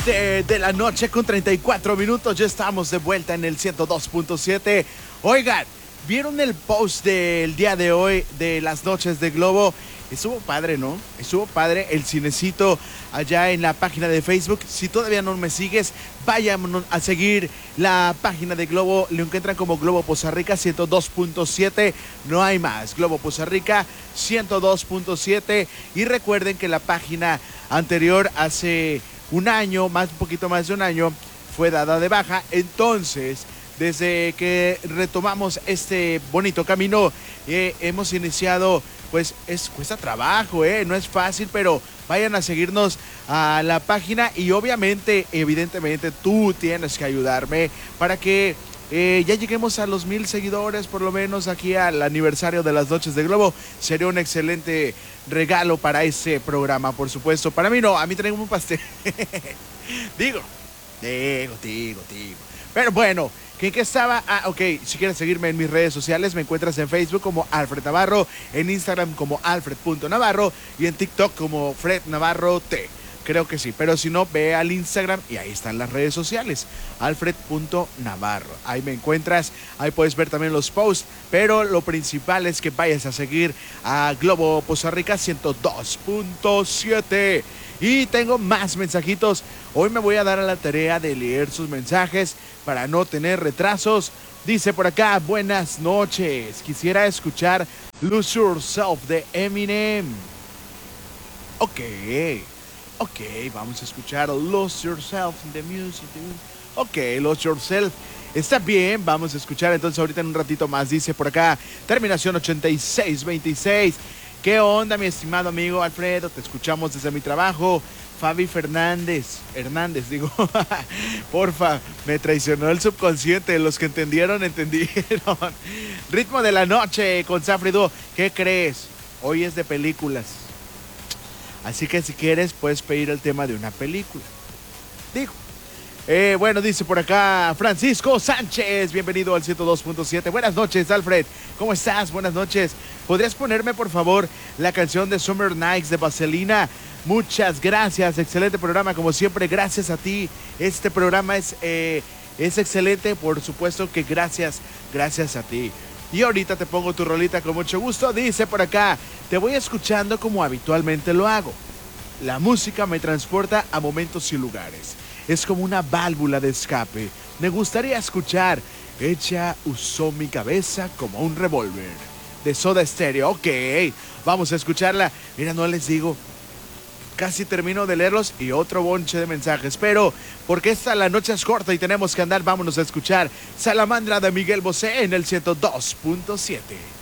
De la noche con 34 minutos. Ya estamos de vuelta en el 102.7. Oigan, ¿vieron el post del día de hoy de las noches de Globo? Estuvo padre, ¿no? Estuvo padre el cinecito allá en la página de Facebook. Si todavía no me sigues, vayan a seguir la página de Globo. Lo encuentran como Globo Poza Rica 102.7. No hay más. Globo Poza Rica 102.7. Y recuerden que la página anterior hace un año, un poquito más de un año, fue dada de baja. Entonces, desde que retomamos este bonito camino, hemos iniciado, pues cuesta trabajo, no es fácil, pero vayan a seguirnos a la página y obviamente, evidentemente, tú tienes que ayudarme para que ya lleguemos a los 1000 seguidores, por lo menos aquí al aniversario de las noches de Globo. Sería un excelente regalo para ese programa, por supuesto. Para mí no, a mí traigo un pastel. Digo. Pero bueno, ¿qué estaba? Ok, si quieres seguirme en mis redes sociales, me encuentras en Facebook como Alfred Navarro, en Instagram como alfred.navarro y en TikTok como Fred Navarro T. Creo que sí, pero si no, ve al Instagram y ahí están las redes sociales, alfred.navarro. Ahí me encuentras, ahí puedes ver también los posts, pero lo principal es que vayas a seguir a Globo Poza Rica 102.7. Y tengo más mensajitos. Hoy me voy a dar a la tarea de leer sus mensajes para no tener retrasos. Dice por acá, buenas noches. Quisiera escuchar Lose Yourself de Eminem. Ok, vamos a escuchar Lose Yourself in the Music. Ok, Lose Yourself. Está bien, vamos a escuchar entonces ahorita en un ratito más. Dice por acá, terminación 8626. ¿Qué onda, mi estimado amigo Alfredo? Te escuchamos desde mi trabajo. Fabi Hernández, porfa, me traicionó el subconsciente. Los que entendieron. Ritmo de la noche con Safrido. ¿Qué crees? Hoy es de películas. Así que si quieres, puedes pedir el tema de una película. Bueno, dice por acá Francisco Sánchez, bienvenido al 102.7. Buenas noches, Alfred, ¿cómo estás? Buenas noches. ¿Podrías ponerme, por favor, la canción de Summer Nights de Vaselina? Muchas gracias, excelente programa, como siempre, gracias a ti. Este programa es excelente, por supuesto que gracias a ti. Y ahorita te pongo tu rolita con mucho gusto. Dice por acá, te voy escuchando como habitualmente lo hago. La música me transporta a momentos y lugares. Es como una válvula de escape. Me gustaría escuchar Ella usó mi cabeza como un revólver de Soda Stereo. Ok, vamos a escucharla. Mira, no les digo, casi termino de leerlos y otro bonche de mensajes, pero porque la noche es corta y tenemos que andar, vámonos a escuchar Salamandra de Miguel Bosé en el 102.7.